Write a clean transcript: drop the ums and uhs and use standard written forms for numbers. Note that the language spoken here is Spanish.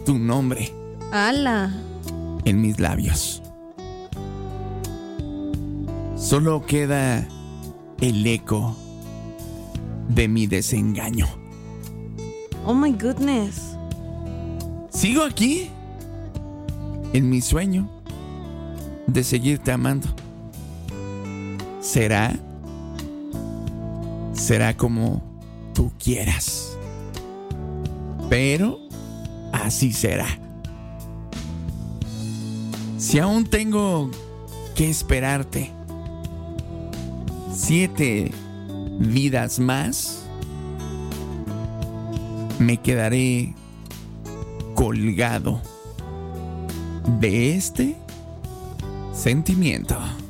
tu nombre ¡Hala! en mis labios. Solo queda el eco de mi desengaño. Oh my goodness. Sigo aquí en mi sueño de seguirte amando. Será como tú quieras, pero así será. Si aún tengo que esperarte 7 vidas más, me quedaré colgado de este sentimiento.